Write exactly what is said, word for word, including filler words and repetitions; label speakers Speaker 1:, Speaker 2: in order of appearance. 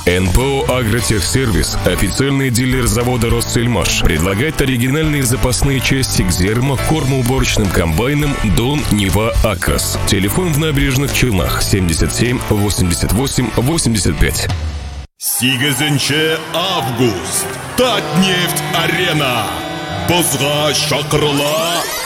Speaker 1: эн пэ о «Агротехсервис», официальный дилер завода «Россельмаш», предлагает оригинальные запасные части к зерно, кормоуборочным комбайнам «Дон», «Нива», «Акрос». Телефон в Набережных Челнах семьдесят семь восемьдесят восемь восемьдесят пять.
Speaker 2: сегизинчи август. Татнефть арена. Бозга шакырла.